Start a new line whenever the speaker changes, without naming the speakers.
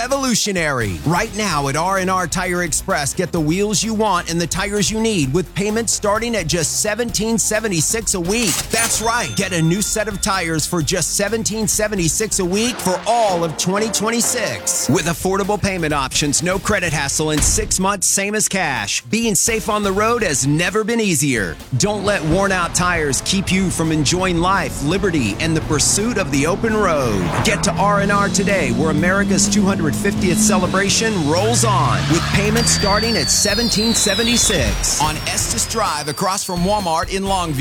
revolutionary. Right now at R&R Tire Express, get the wheels you want and the tires you need with payments starting at just $17.76 a week. That's right. Get a new set of tires for just $17.76 a week for all of 2026. With affordable payment options, no credit hassle, and 6 months same as cash. Being safe on the road has never been easier. Don't let worn out tires keep you from enjoying life, liberty, and the pursuit of the open road. Get to R&R today, where America's 250th celebration rolls on, with payments starting at $17.76 on Estes Drive across from Walmart in Longview.